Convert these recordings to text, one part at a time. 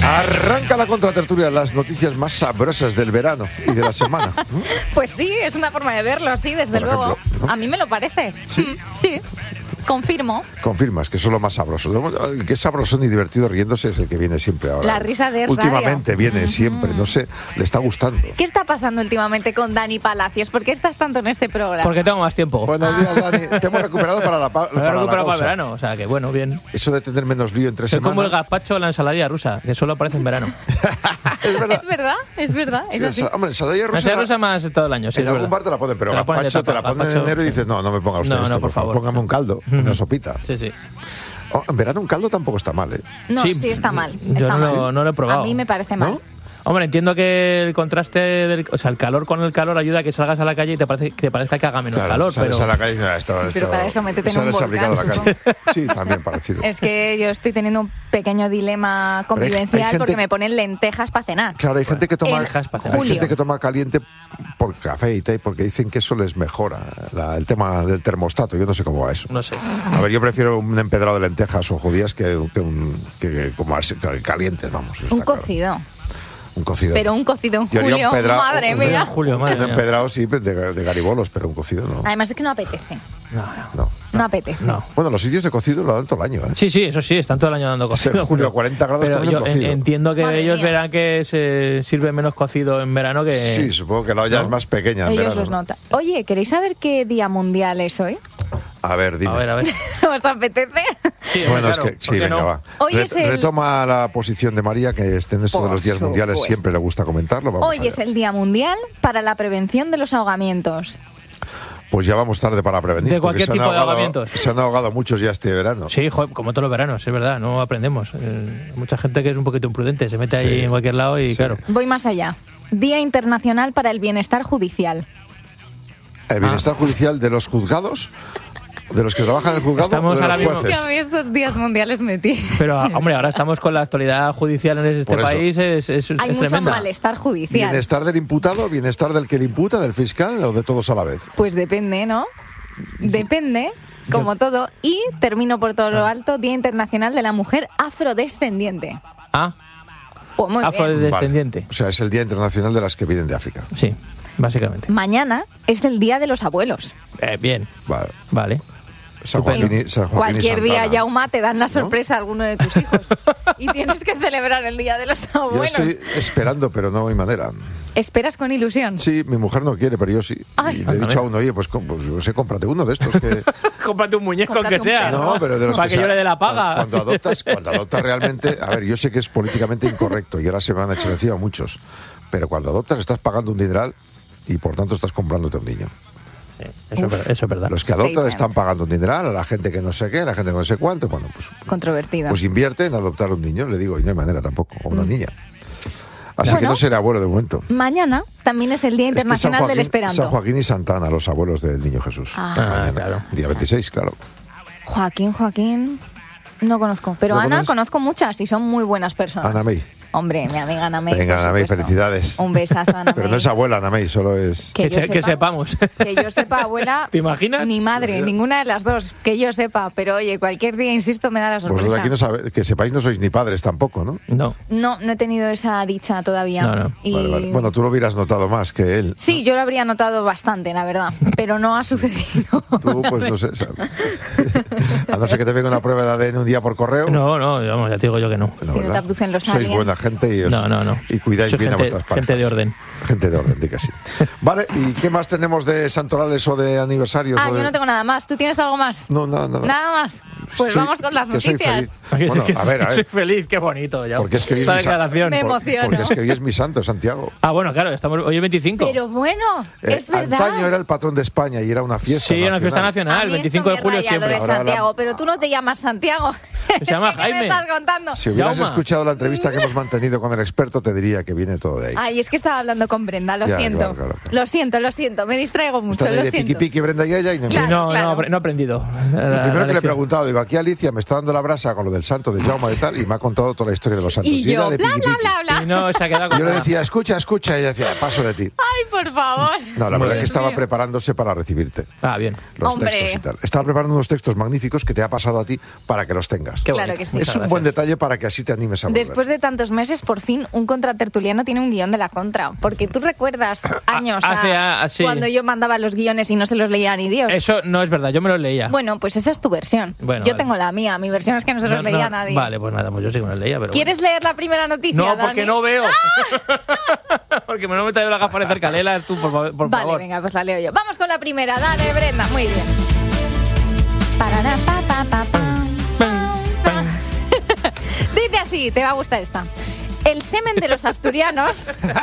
Arranca la contratertulia, las noticias más sabrosas del verano y de la semana. Pues sí, es una forma de verlo, sí, desde Por luego. ejemplo, ¿no? A mí me lo parece. ¿Sí? Sí, confirmo. Confirmas que eso es lo más sabroso. El que es sabrosón y divertido riéndose es el que viene siempre ahora. La risa de últimamente radio. viene siempre, no sé, le está gustando. ¿Qué está pasando últimamente con Dani Palacios? ¿Por qué estás tanto en este programa? Porque tengo más tiempo. Buenos días, Dani. Te hemos recuperado para la Me he recuperado para el pausa. verano, o sea que bueno, bien. Eso de tener menos lío en 3 Es como el semanas. gazpacho o la ensaladilla rusa, que solo aparece en verano. Es verdad. Es verdad, es Sí, así. hombre, ensaladilla La rusa. ensaladilla rusa más todo el año, sí, En es algún verdad. bar te la ponen, pero Te la ponen de gazpacho te la tapa, ponen en gazpacho. enero y dices, no me ponga usted No, esto, por favor. Póngame un caldo, una sopita. Sí, sí. Oh, en verano un caldo tampoco está mal, ¿eh? No, sí, está mal. Yo Está no, mal. no lo he probado. A mí me parece mal. ¿No? Hombre, entiendo que el contraste, o sea, el calor con el calor ayuda a que salgas a la calle y te parezca que haga menos calor, sales pero... a la calle y dices, pero para eso métete en un desaplicado volcán, la calle. Sí, también parecido. Es que yo estoy teniendo un pequeño dilema convivencial gente- porque me ponen lentejas para cenar. Claro, hay gente que toma, En hay julio. gente que toma caliente por café y té, porque dicen que eso les mejora el tema del termostato. Yo no sé cómo va eso. No sé. A ver, yo prefiero un empedrado de lentejas o judías que como calientes, vamos. eso Un está claro. cocido. Un cocido. Pero un cocido en Yo haría julio, un pedra- madre un- mía. Julio, madre Un mía. empedrado sí, de garibolos, pero un cocido no. Además es que no apetece. No. No apetece. No. Bueno, los sitios de cocido lo dan todo el año, ¿eh? Sí, eso sí, están todo el año dando cocido. En julio a 40 grados Pero comen yo cocido. entiendo que Madre ellos mía. verán que se sirve menos cocido en verano que... Sí, supongo que la olla es más pequeña en Ellos verano, los ¿no? notan. Oye, ¿queréis saber qué día mundial es hoy? A ver, dime. A ver. ¿Os apetece? Sí, Bueno, claro, es que sí, ¿por qué venga, no? va. Hoy es el- Retoma la posición de María, que en esto de Por los días mundiales supuesto. siempre le gusta comentarlo. Vamos Hoy allá. es el Día Mundial para la Prevención de los Ahogamientos. Pues ya vamos tarde para prevenir. De porque cualquier se han tipo de ahogado- ahogamientos. Se han ahogado muchos ya este verano. Sí, joder, como todos los veranos, es verdad, no aprendemos. Mucha gente que es un poquito imprudente, se mete ahí en cualquier lado y Sí. claro. Voy más allá. Día Internacional para el Bienestar Judicial. El bienestar judicial de los juzgados, de los que trabajan en el juzgado, Estamos o de ahora los mismo- Que jueces. a mí estos días mundiales me tienen. Pero, hombre, ahora estamos con la actualidad judicial en este Por eso. país, es Hay mucho tremenda. malestar judicial. Bienestar del imputado, bienestar del que le imputa, del fiscal o de todos a la vez. Pues depende, ¿no? Depende, como todo. Y termino por todo lo alto, Día Internacional de la Mujer Afrodescendiente. Ah, Pues muy bien. afrodescendiente. Vale. O sea, es el Día Internacional de las que vienen de África. Sí, básicamente. Mañana es el Día de los Abuelos. Bien, Vale. vale. San Estupendo. Joaquín y- San Joaquín y Cualquier día, Santana. Yauma, te dan la sorpresa a alguno de tus hijos. Y tienes que celebrar el Día de los Yo Abuelos. estoy esperando, pero no hay manera. ¿Esperas con ilusión? Sí, mi mujer no quiere, pero yo sí. Ay. Y le he dicho a uno, oye, pues no sé, cómprate uno de estos que... Cómprate un muñeco Cómprate aunque un sea. perro. No, pero de los Para que yo sea- le dé la paga. Cuando adoptas realmente... A ver, yo sé que es políticamente incorrecto y ahora se me han hecho encima muchos, pero cuando adoptas estás pagando un dineral y por tanto estás comprándote un niño. Eso es verdad. Los que adoptan Statement. están pagando un dineral a la gente que no sé qué, a la gente que no sé cuánto. Bueno, Controvertida. pues invierte en adoptar un niño, le digo, y no hay manera tampoco, o una niña. Así que Bueno. no seré abuelo de momento. Mañana también es el Día Es que Internacional del Esperanto. San Joaquín y Santana, los abuelos del Niño Jesús. Ah. Mañana, claro. Día 26, claro. Joaquín, no conozco. Pero ¿No Ana, conoces? conozco muchas y son muy buenas personas. Ana May. Hombre, mi amiga Ana May. Venga, por Ana May, supuesto. felicidades. Un besazo, Ana Pero May. no es abuela, Ana May, solo es... Que yo Que sepa- sepamos. Que yo sepa, abuela. ¿Te imaginas? Ni madre, ninguna de las dos. Que yo sepa. Pero oye, cualquier día, insisto, me da la sorpresa. Vosotros aquí no sabéis, que sepáis no sois ni padres tampoco, ¿no? No. No he tenido esa dicha todavía. No. Y... Vale, vale. Bueno, tú lo hubieras notado más que él. Sí, yo lo habría notado bastante, la verdad. Pero no ha sucedido. Tú, pues no sé. o sea, a no ser que te venga una prueba de ADN un día por correo. No, vamos, ya te digo yo que no. la Si no verdad. te abducen los Sois aliens. buena gente y, No. y cuidáis Soy bien a gente- vuestras parejas. gente de orden. Gente de orden, di que sí. Vale, ¿y qué más tenemos de santorales o de aniversarios? Ah, o de... yo no tengo nada más. ¿Tú tienes algo más? No, nada. Nada más. Pues Soy- vamos con las que soy noticias. feliz. Bueno, a ver. Soy feliz, qué bonito. Ya. Porque es que hoy es Esta mi sa- declaración. Me emociono. Porque es que hoy es mi santo, Santiago. Ah, bueno, claro, hoy es 25. Pero bueno, es verdad. Antaño era el patrón de España y era una fiesta Sí, una fiesta A nacional, mí 25 de esto me julio raya lo siempre. de Ahora Santiago, la- pero tú no te llamas Santiago. Se llama ¿Qué Jaime. me estás contando? Si hubieras Yauma. escuchado la entrevista que hemos mantenido con el experto, te diría que viene todo de ahí. Ay, es que estaba hablando con Brenda, lo Ya, siento. claro. Lo siento, me distraigo mucho, Están ahí lo de siento. piqui piqui Brenda y ella y Claro. No he aprendido. Lo primero que le he preguntado, digo, aquí Alicia me está dando la brasa con lo del santo de Jaume y tal, y me ha contado toda la historia de los santos. Y era yo, de bla, piqui bla, piqui. bla, bla. Y no, se ha quedado con Yo le nada. decía, escucha, y ella decía, paso de ti. Ay, por favor. No, la Muy verdad bien. que estaba mío. preparándose para recibirte. Ah, bien. Los Hombre. textos y tal. Estaba preparando unos textos magníficos que te ha pasado a ti para que los tengas. Qué Claro bonito. que sí. Es Muchas un buen gracias. detalle para que así te animes a volver. Después de tantos meses, por fin, un contratertuliano tiene un guión de la contra. Porque tú recuerdas años sí. cuando yo mandaba los guiones y no se los leía ni Dios. Eso no es verdad, yo me lo leía. Bueno, pues esa es tu versión. Bueno, yo vale. tengo la mía. Mi versión es que no se los leía nadie. Vale, pues nada, pues yo sí que me lo leía. Pero ¿Quieres leer la primera noticia, bueno. No, Dani? porque no veo. Porque no me he traído las gafas de cerca. Léelas tú, por Vale, favor. venga, pues la leo yo. Vamos con la primera. Dale, Brenda. Muy bien. Parará, pa, pa, pa, pam, pam, pam. Dice así, te va a gustar esta. El semen de los asturianos...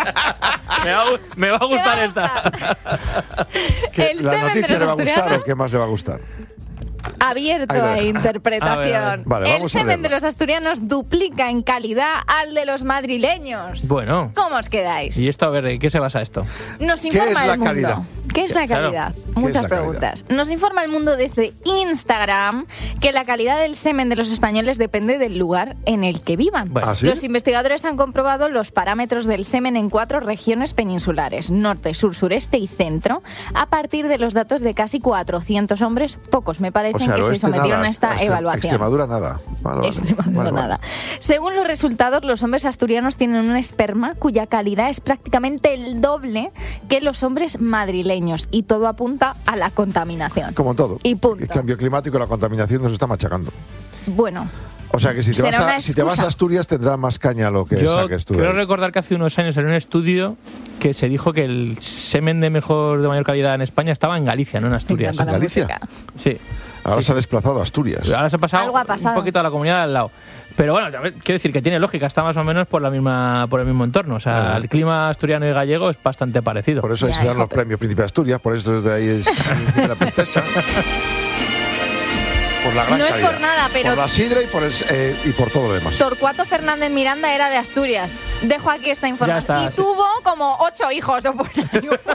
Me va a gustar esta. ¿Qué, El ¿La semen de noticia los le va a gustar asturianos o qué más le va a gustar? abierto Ahí lo a dejo. interpretación. A ver. Vale, El vamos a semen de leerla. los asturianos duplica en calidad al de los madrileños. Bueno. ¿Cómo os quedáis? ¿Y esto, a ver, en qué se basa esto? Nos ¿Qué informa es el la mundo. calidad? ¿Qué es la Claro. calidad? ¿Qué Muchas es la preguntas. Nos informa el mundo desde Instagram que la calidad del semen de los españoles depende del lugar en el que vivan. Bueno. ¿Ah, sí? Los investigadores han comprobado los parámetros del semen en 4 regiones peninsulares, norte, sur, sureste y centro, a partir de los datos de casi 400 hombres, pocos me O parecen, sea, que al se oeste sometieron nada, a esta evaluación. Extremadura nada. Vale, Extremadura vale, nada. Según los resultados, los hombres asturianos tienen un esperma cuya calidad es prácticamente el doble que los hombres madrileños y todo apunta a la contaminación. Como todo. Y punto. El cambio climático y la contaminación nos está machacando. Bueno, O sea que si te, Será vas una a, si te vas a excusa. Asturias tendrá más caña lo que Yo saques tú. de quiero ahí. recordar que hace unos años en un estudio que se dijo que el semen de mayor calidad en España estaba en Galicia, no en me Asturias. encanta la ¿Galicia? música. Sí. Ahora Sí, se ha desplazado a Asturias. Ahora se ha pasado, Algo ha pasado. un poquito a la comunidad de al lado. Pero bueno, quiero decir que tiene lógica, está más o menos por el mismo entorno. O sea, Ah. el clima asturiano y gallego es bastante parecido. Por eso ahí Ya, se dan hijo, los premios Príncipe de Asturias, por eso desde ahí es la princesa. Por la gran No es calidad. por nada, pero- Por la sidra y por todo lo demás. Torcuato Fernández Miranda era de Asturias. Dejo aquí esta información. está, Y sí. tuvo como 8 hijos o por ahí,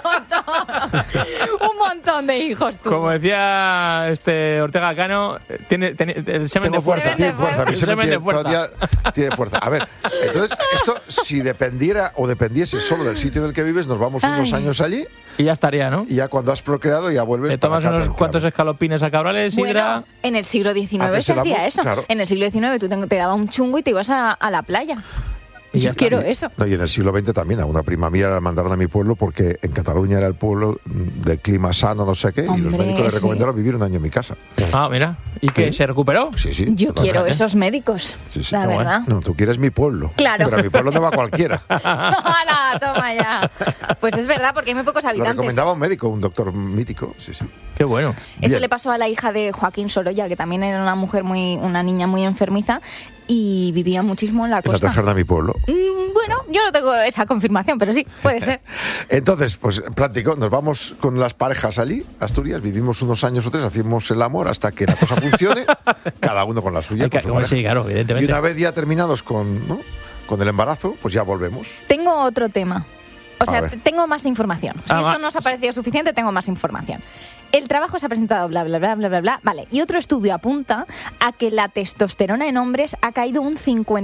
un montón de hijos tuvo. Como decía Ortega Cano, tiene el semen Tengo de fuerza. fuerza, tiene fuerza. Mi El semen semen de tiene, fuerza. todavía tiene fuerza. A ver, entonces, esto, si dependiera o dependiese solo del sitio en el que vives, nos vamos unos Ay. años allí Y ya estaría, ¿no? y ya cuando has procreado ya vuelves. Te tomas para acá unos tranquilamente. cuantos escalopines a cabrales, sidra. Bueno, en el siglo XIX Haces se el amor, hacía eso. claro. En el siglo XIX tú te daba un chungo y te ibas a la playa. Y ya Yo está. quiero eso. No, y en el siglo XX también, a una prima mía la mandaron a mi pueblo porque en Cataluña era el pueblo del clima sano, no sé qué, y los Hombre, médicos le sí. recomendaron vivir un año en mi casa. Ah, mira. ¿Y qué? Sí. ¿Se recuperó? Sí, sí. Yo totalmente. quiero esos médicos, Sí, sí. la No, verdad. No, tú quieres mi pueblo. Claro. Pero a mi pueblo no va cualquiera. ¡Hala! Toma ya. Pues es verdad, porque hay muy pocos Lo habitantes. recomendaba un médico, un doctor mítico. Sí, sí. Qué bueno. Eso Bien. le pasó a la hija de Joaquín Sorolla, que también era una niña muy enfermiza y vivía muchísimo en la Y la costa. trajeron a mi pueblo. Bueno, yo no tengo esa confirmación, pero sí, puede ser. Entonces, pues práctico, nos vamos con las parejas allí, Asturias, vivimos unos años o 3, hacemos el amor hasta que la cosa funcione, cada uno con la suya. Hay que- con su bueno, pareja. sí, claro, Y evidentemente. una vez ya terminados con, ¿no? con el embarazo, pues ya volvemos. Tengo otro tema. O A sea, ver. tengo más información. Si Ah, esto no os ha parecido suficiente, tengo más información. El trabajo se ha presentado, bla, bla, bla, bla, bla, bla. Vale, y otro estudio apunta a que la testosterona en hombres ha caído un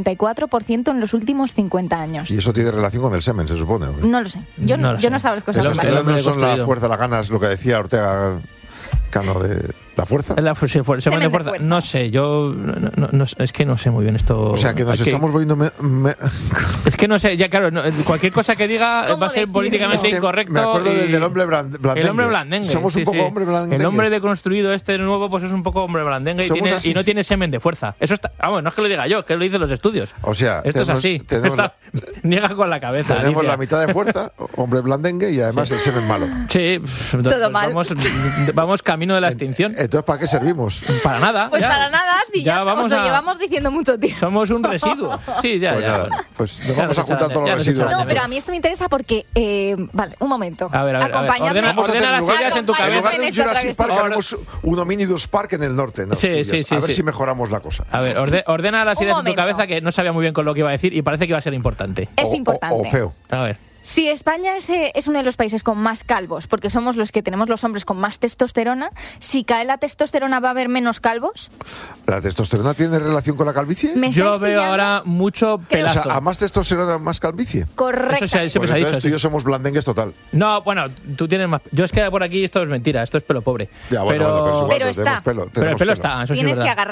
54% en los últimos 50 años. Y eso tiene relación con el semen, se supone. ¿o qué? No lo sé. Yo No no, lo yo sé. no sé las cosas. El Los hombre- claras. que no son la construido. fuerza, las ganas, lo que decía Ortega Cano de la fuerza. Semen Semen de de fuerza. fuerza. No sé, yo es que no sé muy bien esto. O sea que nos Hay estamos volviendo... Es que no sé, ya claro, cualquier cosa que diga ¿Cómo va a ser decirlo? políticamente Es que incorrecto. me acuerdo y- del hombre blandengue. El hombre blandengue. Somos un sí, poco sí. hombre blandengue. El hombre deconstruido este nuevo, pues es un poco hombre blandengue Somos así, y no sí. tiene semen de fuerza. Eso está, vamos, no es que lo diga yo, es que lo dicen los estudios. O sea, Esto es así. tenemos, Está- niega con la cabeza. tenemos Alicia. la mitad de fuerza, hombre blandengue, y además el semen malo. Sí, Todo mal. Vamos camino de la extinción. Entonces, ¿para qué servimos? Para nada. Pues ya. para nada, si ya, vamos os lo a- llevamos diciendo mucho tiempo. Somos un residuo. Sí, ya, Pues ya. nada, bueno. pues nos Ya vamos a nos juntar echarán todos de- los ya nos residuos. echarán No, de pero menos. a mí esto me interesa porque... vale, un momento. A ver, Acompañadme. ordena hacer las en lugar- ideas en tu En cabeza. lugar de un esta Jurassic Park, Ahora- haremos un Hominidus Park en el norte. ¿no? Sí, Asturias. sí, sí, A ver sí. si mejoramos la cosa. A ver, ordena las Un ideas en tu momento. cabeza que no sabía muy bien con lo que iba a decir y parece que iba a ser importante. Es O- importante. O feo. A ver. Si España es uno de los países con más calvos, porque somos los que tenemos los hombres con más testosterona, si cae la testosterona va a haber menos calvos. ¿La testosterona tiene relación con la calvicie? Yo veo ahora mucho pelazo. O sea, a más testosterona, más calvicie. Correcto. Eso siempre se ha dicho. Tú y yo somos blandengues total. No, bueno, tú tienes más... Yo es que por aquí esto es mentira, esto es pelo pobre. Ya, bueno, pero es igual, Pero está. tenemos pelo. Pero el pelo está, eso sí es Tienes verdad. que agarrar